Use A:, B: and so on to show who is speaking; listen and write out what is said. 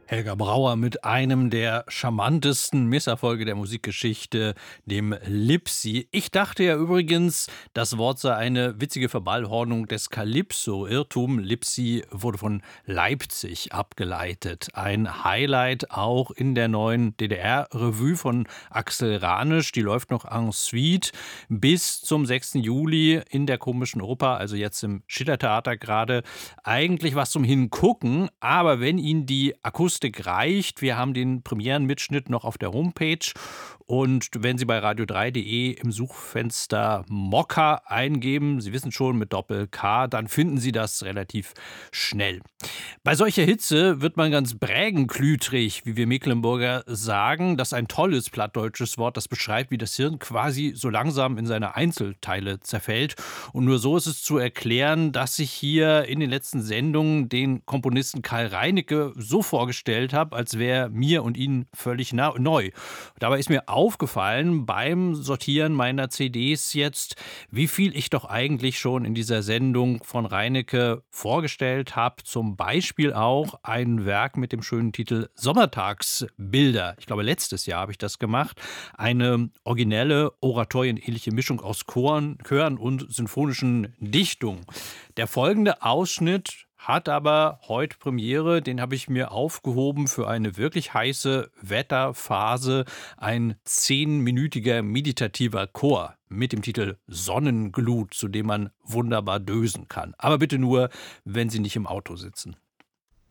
A: Helga Brauer mit einem der charmantesten Misserfolge der Musikgeschichte, dem Lipsi. Ich dachte ja übrigens, das Wort sei eine witzige Verballhornung des Calypso. Irrtum, Lipsi wurde von Leipzig abgeleitet. Ein Highlight auch in der neuen DDR-Revue von Axel Ranisch. Die läuft noch en suite bis zum 6. Juli in der Komischen Oper, also jetzt im Schillertheater gerade. Eigentlich was zum Hingucken, aber wenn Ihnen die Akustik reicht, wir haben den Premierenmitschnitt noch auf der Homepage und wenn Sie bei radio3.de im Suchfenster Mokka eingeben, Sie wissen schon mit Doppel-K, dann finden Sie das relativ schnell. Bei solcher Hitze wird man ganz brägenklütrig, wie wir Mecklenburger sagen. Das ist ein tolles plattdeutsches Wort, das beschreibt, wie das Hirn quasi so langsam in seine Einzelteile zerfällt. Und nur so ist es zu erklären, dass ich hier in den letzten Sendungen den Komponisten Karl Reinicke so vorgestellt habe, als wäre mir und Ihnen völlig neu. Dabei ist mir aufgefallen beim Sortieren meiner CDs jetzt, wie viel ich doch eigentlich schon in dieser Sendung von Reinicke vorgestellt habe. Zum Beispiel auch ein Werk mit dem schönen Titel Sommertagsbilder. Ich glaube, letztes Jahr habe ich das gemacht. Eine originelle, oratorienähnliche Mischung aus Chören und sinfonischen Dichtungen. Der folgende Ausschnitt hat aber heute Premiere, den habe ich mir aufgehoben für eine wirklich heiße Wetterphase. Ein 10-minütiger meditativer Chor mit dem Titel Sonnenglut, zu dem man wunderbar dösen kann. Aber bitte nur, wenn Sie nicht im Auto sitzen.